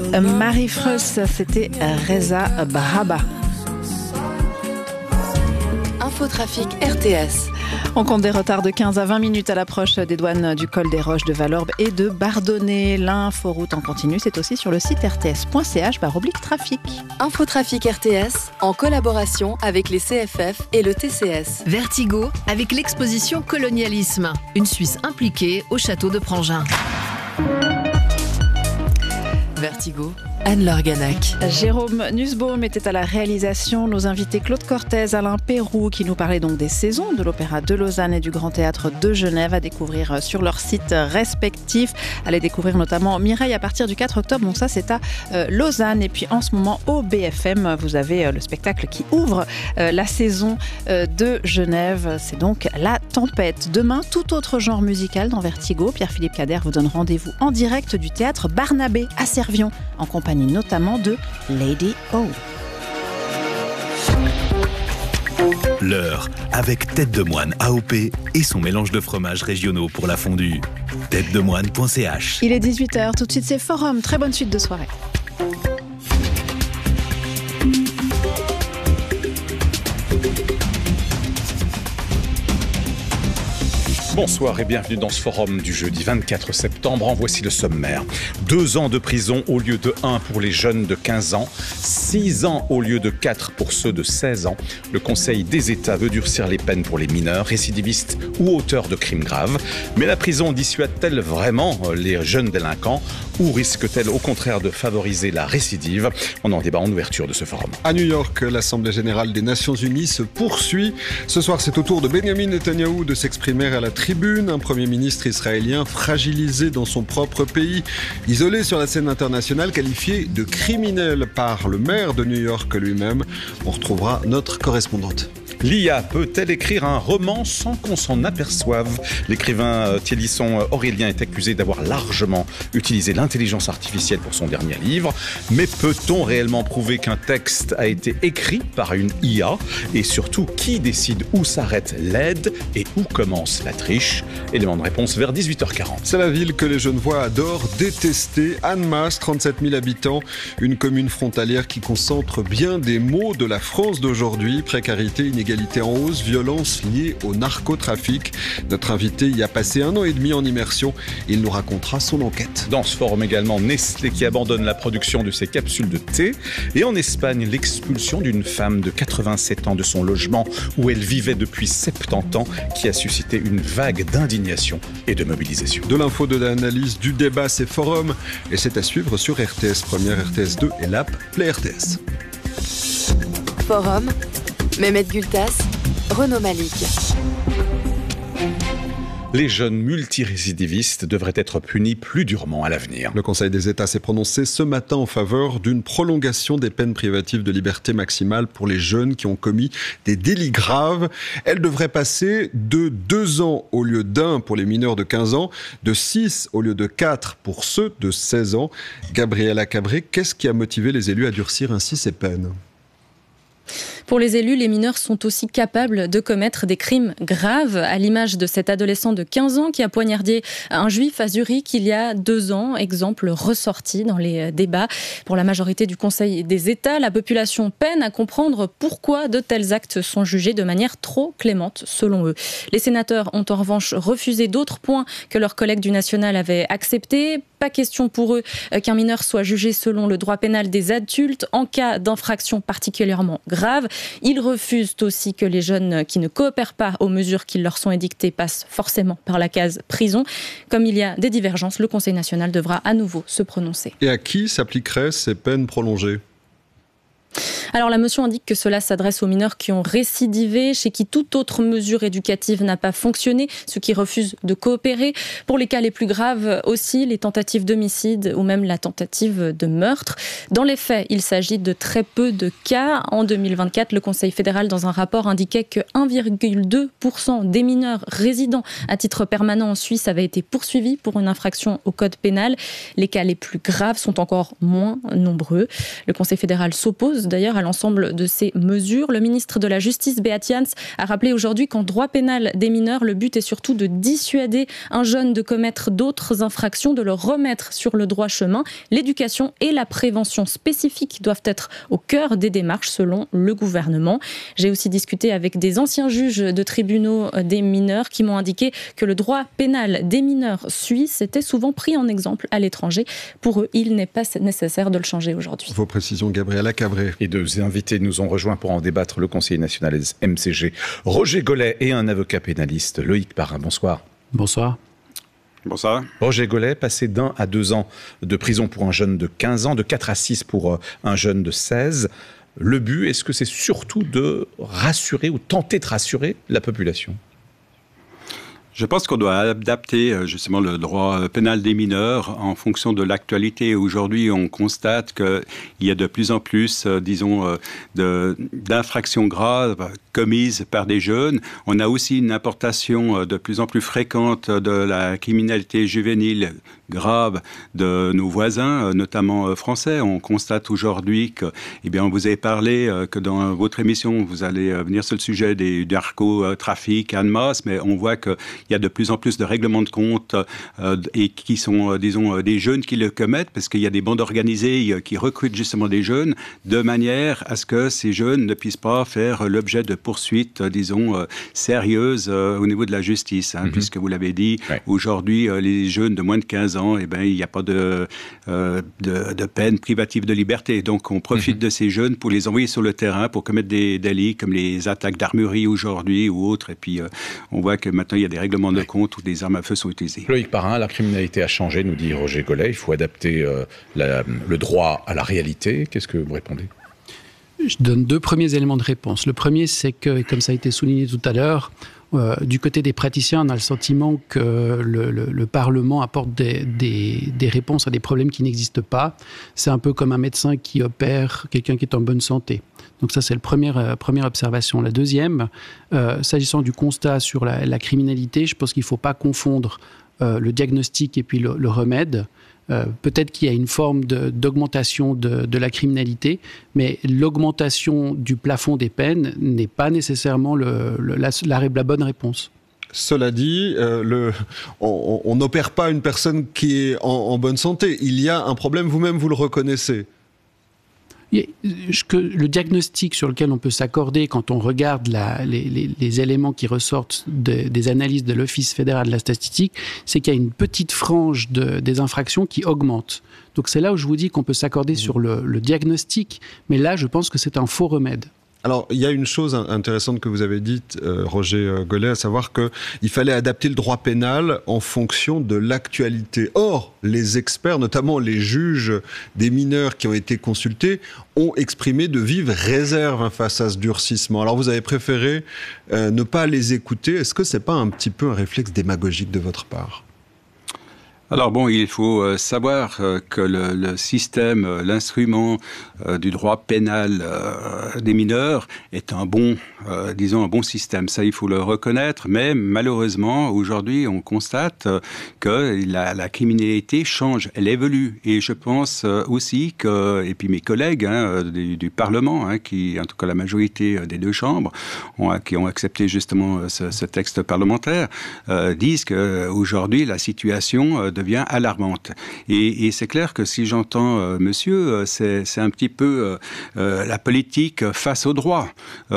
Marie-Freus, c'était Reza Bahaba. Infotrafic RTS. On compte des retards de 15 à 20 minutes à l'approche des douanes du col des Roches de Valorbe et de Bardonnay. L'inforoute en continu, c'est aussi sur le site rts.ch/trafic. Infotrafic RTS, en collaboration avec les CFF et le TCS. Vertigo, avec l'exposition Colonialisme, une Suisse impliquée au château de Prangin. Vertigo, Anne-Laure Ganac. Jérôme Nussbaum était à la réalisation. Nos invités Claude Cortez, Alain Péroux, qui nous parlaient donc des saisons de l'Opéra de Lausanne et du Grand Théâtre de Genève, à découvrir sur leurs sites respectifs. Allez découvrir notamment Mireille à partir du 4 octobre. Donc ça, c'est à Lausanne. Et puis en ce moment, au BFM, vous avez le spectacle qui ouvre la saison de Genève. C'est donc La Tempête. Demain, tout autre genre musical dans Vertigo. Pierre-Philippe Cader vous donne rendez-vous en direct du théâtre Barnabé à Servion, en compagnie notamment de Lady O. L'heure avec Tête de Moine AOP et son mélange de fromages régionaux pour la fondue. têtedemoine.ch. Il est 18h, tout de suite c'est Forum. Très bonne suite de soirée. Bonsoir et bienvenue dans ce forum du jeudi 24 septembre. En voici le sommaire. 2 ans de prison au lieu de 1 pour les jeunes de 15 ans, 6 ans au lieu de 4 pour ceux de 16 ans. Le Conseil des États veut durcir les peines pour les mineurs, récidivistes ou auteurs de crimes graves. Mais la prison dissuade-t-elle vraiment les jeunes délinquants ou risque-t-elle au contraire de favoriser la récidive ? On en débat en ouverture de ce forum. À New York, l'Assemblée générale des Nations Unies se poursuit. Ce soir, c'est au tour de Benjamin Netanyahou de s'exprimer à la tribune. Un Premier ministre israélien fragilisé dans son propre pays, isolé sur la scène internationale, qualifié de criminel par le maire de New York lui-même. On retrouvera notre correspondante. L'IA peut-elle écrire un roman sans qu'on s'en aperçoive ? L'écrivain Thiélisson Aurélien est accusé d'avoir largement utilisé l'intelligence artificielle pour son dernier livre. Mais peut-on réellement prouver qu'un texte a été écrit par une IA ? Et surtout, qui décide où s'arrête l'aide et où commence la triche ? Élément de réponse vers 18h40. C'est la ville que les Genevois adorent détester. Annemasse, 37 000 habitants, une commune frontalière qui concentre bien des maux de la France d'aujourd'hui. Précarité, inégalité en hausse, violence liée au narcotrafic. Notre invité y a passé 1 an et demi en immersion. Il nous racontera son enquête. Dans ce forum également, Nestlé qui abandonne la production de ses capsules de thé. Et en Espagne, l'expulsion d'une femme de 87 ans de son logement où elle vivait depuis 70 ans, qui a suscité une vague d'indignation et de mobilisation. De l'info, de l'analyse, du débat, c'est Forum. Et c'est à suivre sur RTS Première, RTS 2 et l'app Play RTS. Forum, Mehmet Gültas, Renaud Malik. Les jeunes multirécidivistes devraient être punis plus durement à l'avenir. Le Conseil des États s'est prononcé ce matin en faveur d'une prolongation des peines privatives de liberté maximale pour les jeunes qui ont commis des délits graves. Elle devrait passer de 2 ans au lieu d'1 pour les mineurs de 15 ans, de 6 au lieu de 4 pour ceux de 16 ans. Gabriela Cabré, qu'est-ce qui a motivé les élus à durcir ainsi ces peines ? Pour les élus, les mineurs sont aussi capables de commettre des crimes graves, à l'image de cet adolescent de 15 ans qui a poignardé un juif à Zurich il y a 2 ans, exemple ressorti dans les débats. Pour la majorité du Conseil des États, la population peine à comprendre pourquoi de tels actes sont jugés de manière trop clémente, selon eux. Les sénateurs ont en revanche refusé d'autres points que leurs collègues du National avaient acceptés. Pas question pour eux qu'un mineur soit jugé selon le droit pénal des adultes en cas d'infraction particulièrement grave. Ils refusent aussi que les jeunes qui ne coopèrent pas aux mesures qui leur sont édictées passent forcément par la case prison. Comme il y a des divergences, le Conseil national devra à nouveau se prononcer. Et à qui s'appliqueraient ces peines prolongées ? Alors la motion indique que cela s'adresse aux mineurs qui ont récidivé, chez qui toute autre mesure éducative n'a pas fonctionné, ceux qui refusent de coopérer. Pour les cas les plus graves aussi, les tentatives d'homicide ou même la tentative de meurtre. Dans les faits, il s'agit de très peu de cas. En 2024, le Conseil fédéral, dans un rapport, indiquait que 1,2% des mineurs résidant à titre permanent en Suisse avaient été poursuivis pour une infraction au code pénal. Les cas les plus graves sont encore moins nombreux. Le Conseil fédéral s'oppose d'ailleurs à l'ensemble de ces mesures. Le ministre de la Justice, Beat Jans, a rappelé aujourd'hui qu'en droit pénal des mineurs, le but est surtout de dissuader un jeune de commettre d'autres infractions, de le remettre sur le droit chemin. L'éducation et la prévention spécifiques doivent être au cœur des démarches selon le gouvernement. J'ai aussi discuté avec des anciens juges de tribunaux des mineurs qui m'ont indiqué que le droit pénal des mineurs suisses était souvent pris en exemple à l'étranger. Pour eux, il n'est pas nécessaire de le changer aujourd'hui. Vos précisions, Gabriela Cabré. Et deux invités nous ont rejoints pour en débattre, le conseiller national des MCG, Roger Gollet, et un avocat pénaliste, Loïc Parrain. Bonsoir. Bonsoir. Bonsoir. Roger Gollet, passé d'1 à 2 ans de prison pour un jeune de 15 ans, de 4 à 6 pour un jeune de 16. Le but, est-ce que c'est surtout de rassurer ou tenter de rassurer la population ? Je pense qu'on doit adapter justement le droit pénal des mineurs en fonction de l'actualité. Aujourd'hui, on constate qu'il y a de plus en plus, d'infractions graves commises par des jeunes. On a aussi une importation de plus en plus fréquente de la criminalité juvénile grave de nos voisins, notamment français. On constate aujourd'hui que, vous avez parlé que dans votre émission, vous allez venir sur le sujet du narcotrafic en masse, mais on voit qu'il y a de plus en plus de règlements de compte et qui sont, des jeunes qui le commettent, parce qu'il y a des bandes organisées qui recrutent justement des jeunes de manière à ce que ces jeunes ne puissent pas faire l'objet de poursuites, sérieuses au niveau de la justice, puisque vous l'avez dit, aujourd'hui, les jeunes de moins de 15 ans, il n'y a pas de peine privative de liberté. Donc, on profite de ces jeunes pour les envoyer sur le terrain pour commettre des délits comme les attaques d'armurerie aujourd'hui ou autres. Et puis, on voit que maintenant, il y a des règlements de compte où des armes à feu sont utilisées. Loïc Parrain, la criminalité a changé, nous dit Roger Gollet. Il faut adapter le droit à la réalité. Qu'est-ce que vous répondez ? Je donne 2 premiers éléments de réponse. Le premier, c'est que, comme ça a été souligné tout à l'heure, du côté des praticiens, on a le sentiment que le Parlement apporte des réponses à des problèmes qui n'existent pas. C'est un peu comme un médecin qui opère quelqu'un qui est en bonne santé. Donc ça, c'est la première observation. La deuxième, s'agissant du constat sur la criminalité, je pense qu'il ne faut pas confondre le diagnostic et puis le remède. Peut-être qu'il y a une forme d'augmentation de la criminalité, mais l'augmentation du plafond des peines n'est pas nécessairement la bonne réponse. Cela dit, on n'opère pas une personne qui est en bonne santé. Il y a un problème, vous-même, vous le reconnaissez. Le diagnostic sur lequel on peut s'accorder quand on regarde les éléments qui ressortent des analyses de l'Office fédéral de la statistique, c'est qu'il y a une petite frange des infractions qui augmente. Donc c'est là où je vous dis qu'on peut s'accorder sur le diagnostic, mais là je pense que c'est un faux remède. Alors, il y a une chose intéressante que vous avez dite, Roger Gollet, à savoir qu'il fallait adapter le droit pénal en fonction de l'actualité. Or, les experts, notamment les juges des mineurs qui ont été consultés, ont exprimé de vives réserves face à ce durcissement. Alors, vous avez préféré ne pas les écouter. Est-ce que ce n'est pas un petit peu un réflexe démagogique de votre part ? Alors bon, il faut savoir que le système, l'instrument du droit pénal des mineurs est un bon système. Ça, il faut le reconnaître. Mais malheureusement, aujourd'hui, on constate que la criminalité change, elle évolue. Et je pense aussi que, et puis mes collègues du Parlement, qui, en tout cas la majorité des 2 chambres, qui ont accepté justement ce texte parlementaire, disent qu'aujourd'hui, la situation devient alarmante. Et c'est clair que si j'entends monsieur, c'est un petit peu la politique face au droit.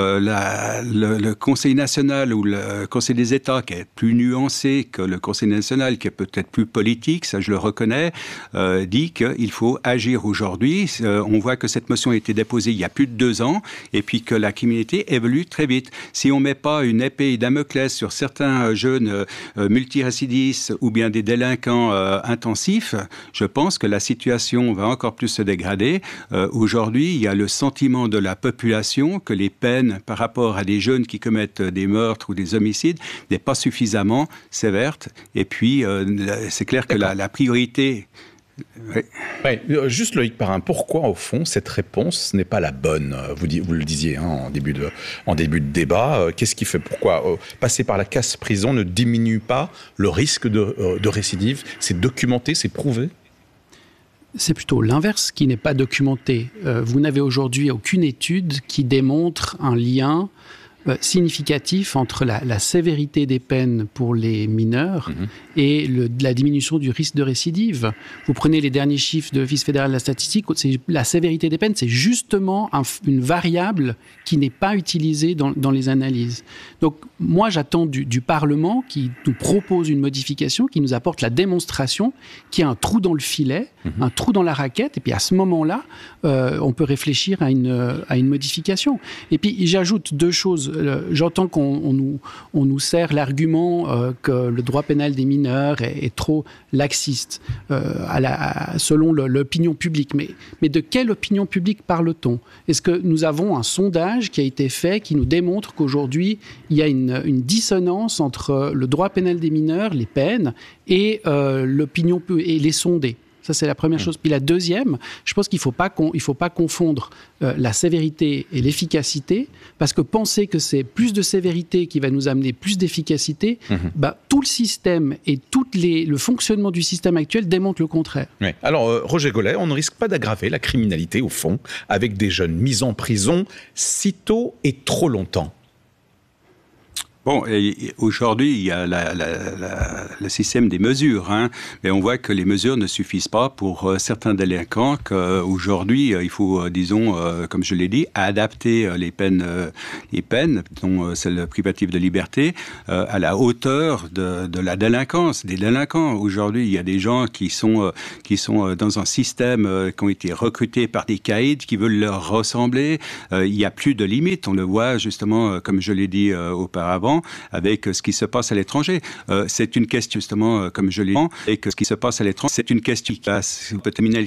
Le Conseil national ou le Conseil des États, qui est plus nuancé que le Conseil national, qui est peut-être plus politique, ça je le reconnais, dit qu'il faut agir aujourd'hui. On voit que cette motion a été déposée il y a plus de 2 ans, et puis que la criminalité évolue très vite. Si on ne met pas une épée Damoclès sur certains jeunes multirécidistes ou bien des délinquants intensifs, je pense que la situation va encore plus se dégrader. Aujourd'hui, il y a le sentiment de la population que les peines par rapport à des jeunes qui commettent des meurtres ou des homicides n'est pas suffisamment sévère. Et puis, c'est clair que la priorité... Oui. Juste Loïc Parrain, pourquoi au fond cette réponse n'est pas la bonne ? Vous le disiez en début de débat. Qu'est-ce qui fait ? Pourquoi passer par la case prison ne diminue pas le risque de récidive ? C'est documenté, c'est prouvé ? C'est plutôt l'inverse qui n'est pas documenté. Vous n'avez aujourd'hui aucune étude qui démontre un lien significatif entre la sévérité des peines pour les mineurs et la diminution du risque de récidive. Vous prenez les derniers chiffres de l'Office fédéral de la statistique, la sévérité des peines, c'est justement une variable qui n'est pas utilisée dans les analyses. Donc moi, j'attends du Parlement qui nous propose une modification, qui nous apporte la démonstration qu'il y a un trou dans le filet, un trou dans la raquette, et puis à ce moment-là, on peut réfléchir à une modification. Et puis j'ajoute deux choses. J'entends qu'on nous sert l'argument que le droit pénal des mineurs est trop laxiste selon l'opinion publique. Mais de quelle opinion publique parle-t-on? Est-ce que nous avons un sondage qui a été fait qui nous démontre qu'aujourd'hui, il y a une dissonance entre le droit pénal des mineurs, les peines, et l'opinion et les sondés? Ça, c'est la première chose. Puis la deuxième, je pense qu'il ne faut pas confondre la sévérité et l'efficacité, parce que penser que c'est plus de sévérité qui va nous amener plus d'efficacité, tout le système et le fonctionnement du système actuel démontre le contraire. Oui. Alors, Roger Gollet, on ne risque pas d'aggraver la criminalité, au fond, avec des jeunes mis en prison si tôt et trop longtemps? Bon, aujourd'hui, il y a le système des mesures, mais on voit que les mesures ne suffisent pas pour certains délinquants, qu'aujourd'hui, il faut, disons, comme je l'ai dit, adapter les peines, dont celle privative de liberté, à la hauteur de la délinquance, des délinquants. Aujourd'hui, il y a des gens qui sont dans un système, qui ont été recrutés par des caïds, qui veulent leur ressembler. Il n'y a plus de limites, on le voit justement, comme je l'ai dit auparavant, avec ce qui se passe à l'étranger. C'est une question, justement, comme je l'ai dit, et que ce qui se passe à l'étranger, c'est une question qui passe peut terminer